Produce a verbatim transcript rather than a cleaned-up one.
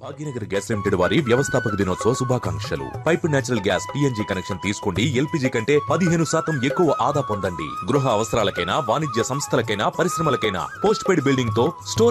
Bhagyanagar gas limited వారి వ్యవస్థాపక దినోత్సవ శుభాకాంక్షలు. Pipe natural gas PNG connection తీసుకోండి. ఎల్పిజి కంటే పదిహేను శాతం ఎక్కువ ఆదా పొందండి. గృహ అవసరాలకైనా వాణిజ్య సంస్థలకైనా పరిశ్రమలకైనా పోస్ట్ పెయిడ్ బిల్డింగ్ తో స్టోరేజ్